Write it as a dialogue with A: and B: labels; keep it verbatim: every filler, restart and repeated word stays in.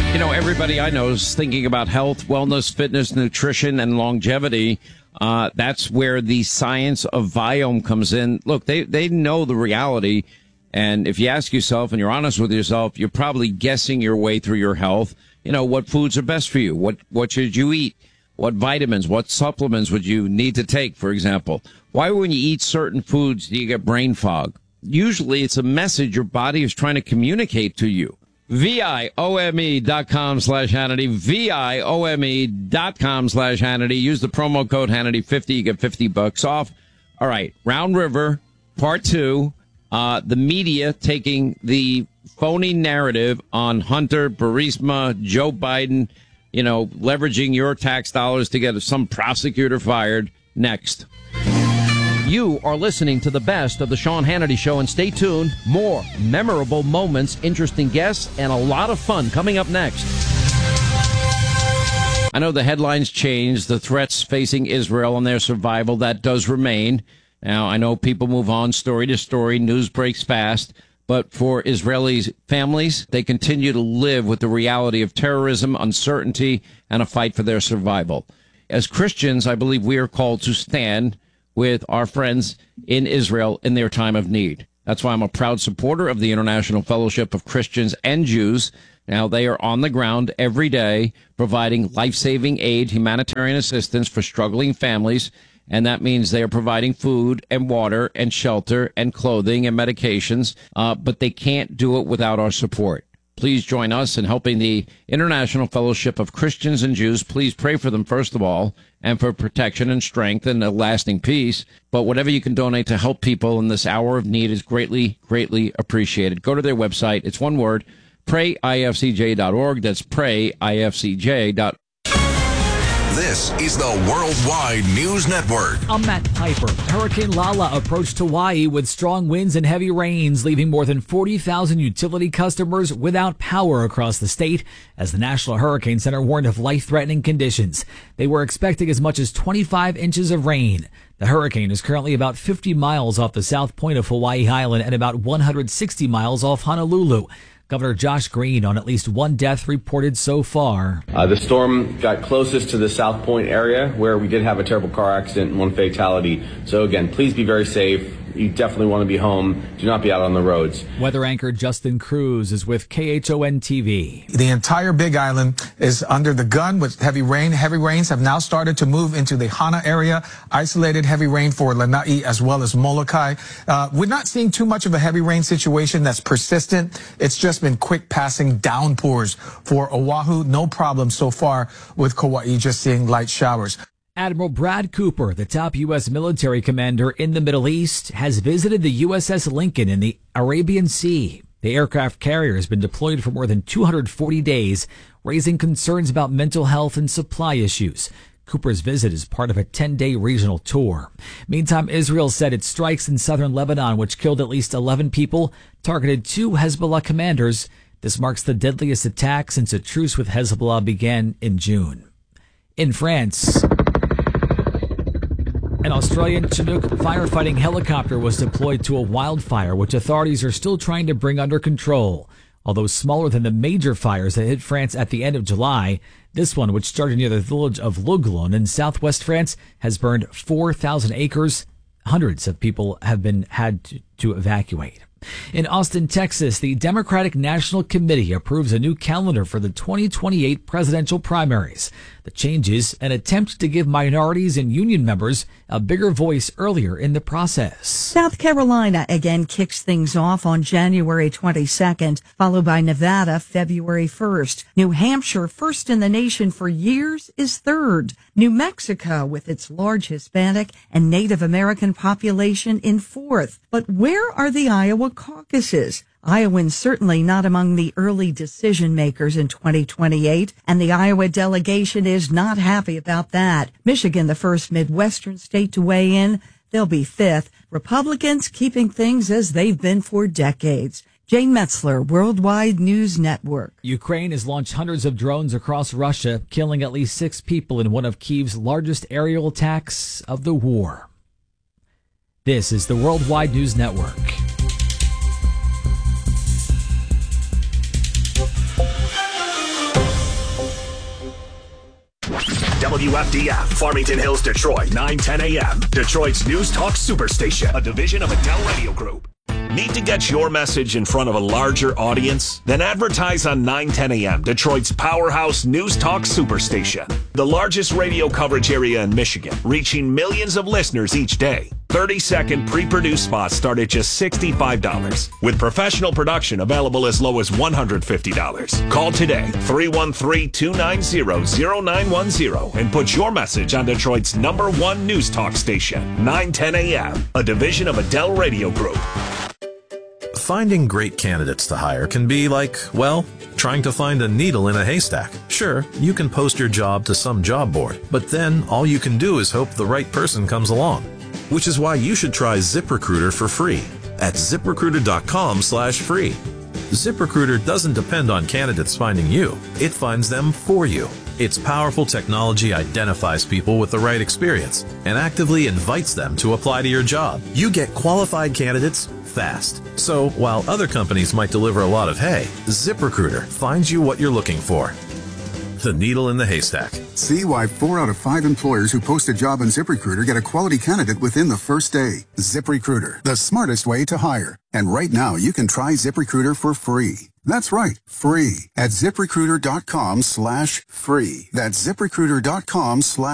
A: You know, everybody I know is thinking about health, wellness, fitness, nutrition, and longevity. Uh, that's where the science of Viome comes in. Look, they, they know the reality. And if you ask yourself and you're honest with yourself, you're probably guessing your way through your health. You know, what foods are best for you? What, what should you eat? What vitamins, what supplements would you need to take, for example? Why, when you eat certain foods, do you get brain fog? Usually it's a message your body is trying to communicate to you. V-I-O-M-E dot com slash Hannity. V-I-O-M-E dot com slash Hannity. Use the promo code Hannity fifty. You get fifty bucks off. All right. Round River, part two. Uh, the media taking the phony narrative on Hunter, Burisma, Joe Biden, you know, leveraging your tax dollars to get some prosecutor fired. Next. You are listening to the best of the Sean Hannity Show, and stay tuned. More memorable moments, interesting guests, and a lot of fun coming up next. I know the headlines changed, the threats facing Israel and their survival, that does remain. Now, I know people move on story to story, news breaks fast, but for Israeli families, they continue to live with the reality of terrorism, uncertainty, and a fight for their survival. As Christians, I believe we are called to stand with our friends in Israel in their time of need. That's why I'm a proud supporter of the International Fellowship of Christians and Jews. Now, they are on the ground every day providing life-saving aid, humanitarian assistance for struggling families, and that means they are providing food and water and shelter and clothing and medications, uh, but they can't do it without our support. Please join us in helping the International Fellowship of Christians and Jews. Please pray for them, first of all, and for protection and strength and a lasting peace. But whatever you can donate to help people in this hour of need is greatly, greatly appreciated. Go to their website. It's one word, pray I F C J dot org. That's pray I F C J dot org.
B: This is the Worldwide News Network.
C: I'm Matt Piper. Hurricane Lala approached Hawaii with strong winds and heavy rains, leaving more than forty thousand utility customers without power across the state, as the National Hurricane Center warned of life-threatening conditions. They were expecting as much as twenty-five inches of rain. The hurricane is currently about fifty miles off the south point of Hawaii Island and about one hundred sixty miles off Honolulu. Governor Josh Green on at least one death reported so far.
D: Uh, the storm got closest to the South Point area, where we did have a terrible car accident and one fatality. So again, please be very safe. You definitely want to be home. Do not be out on the roads.
C: Weather anchor Justin Cruz is with K H O N T V.
E: The entire Big Island is under the gun with heavy rain. Heavy rains have now started to move into the Hana area. Isolated heavy rain for Lanai as well as Molokai. Uh, we're not seeing too much of a heavy rain situation that's persistent. It's just been quick passing downpours for Oahu. No problem so far with Kauai, just seeing light showers.
C: Admiral Brad Cooper, the top U S military commander in the Middle East, has visited the U S S Lincoln in the Arabian Sea. The aircraft carrier has been deployed for more than two hundred forty days, raising concerns about mental health and supply issues. Cooper's visit is part of a ten-day regional tour. Meantime, Israel said its strikes in southern Lebanon, which killed at least eleven people, targeted two Hezbollah commanders. This marks the deadliest attack since a truce with Hezbollah began in June. In France, an Australian Chinook firefighting helicopter was deployed to a wildfire, which authorities are still trying to bring under control. Although smaller than the major fires that hit France at the end of July, this one, which started near the village of Luglon in southwest France, has burned four thousand acres. Hundreds of people have been had to, to evacuate. In Austin, Texas, the Democratic National Committee approves a new calendar for the twenty twenty-eight presidential primaries. The change is an attempt to give minorities and union members a bigger voice earlier in the process.
F: South Carolina again kicks things off on January twenty-second, followed by Nevada February first. New Hampshire, first in the nation for years, is third. New Mexico, with its large Hispanic and Native American population, in fourth. But where are the Iowa caucuses? Iowans certainly not among the early decision makers in twenty twenty-eight, and the Iowa delegation is not happy about that. Michigan, the first Midwestern state to weigh in, they'll be fifth. Republicans keeping things as they've been for decades. Jane Metzler, Worldwide News Network.
C: Ukraine has launched hundreds of drones across Russia, killing at least six people in one of Kyiv's largest aerial attacks of the war. This is the Worldwide News Network.
G: W F D F, Farmington Hills, Detroit, nine ten a.m. Detroit's News Talk Superstation, a division of Adele Radio Group. Need to get your message in front of a larger audience? Then advertise on nine ten a.m., Detroit's powerhouse News Talk Superstation. The largest radio coverage area in Michigan, reaching millions of listeners each day. thirty-second pre-produced spots start at just sixty-five dollars, with professional production available as low as one hundred fifty dollars. Call today, three one three, two nine zero, zero nine one zero, and put your message on Detroit's number one News Talk station, nine ten a.m., a division of Adele Radio Group.
H: Finding great candidates to hire can be like, well, trying to find a needle in a haystack. Sure, you can post your job to some job board, but then all you can do is hope the right person comes along. Which is why you should try ZipRecruiter for free at ZipRecruiter.com slash free. ZipRecruiter doesn't depend on candidates finding you. It finds them for you. Its powerful technology identifies people with the right experience and actively invites them to apply to your job. You get qualified candidates fast. So while other companies might deliver a lot of hay, ZipRecruiter finds you what you're looking for. The needle in the haystack.
I: See why four out of five employers who post a job on ZipRecruiter get a quality candidate within the first day. ZipRecruiter, the smartest way to hire. And right now, you can try ZipRecruiter for free. That's right, free at ZipRecruiter.com slash free. That's ZipRecruiter.com slash